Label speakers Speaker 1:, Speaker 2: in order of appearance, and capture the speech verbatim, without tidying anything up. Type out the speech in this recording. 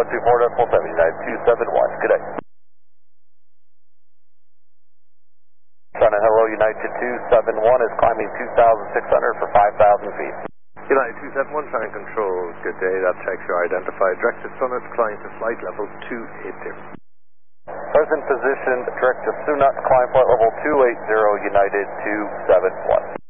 Speaker 1: one two four decimal seven, United two seven one. Good day. China Hello, United two seven one is climbing two thousand six hundred for five thousand feet.
Speaker 2: United two seven one, China Control, good day. That checks your identified directed Sunnit, climb to flight level two eighty.
Speaker 1: Present position, direct to Sunat, climb flight level two eighty, United two seven one.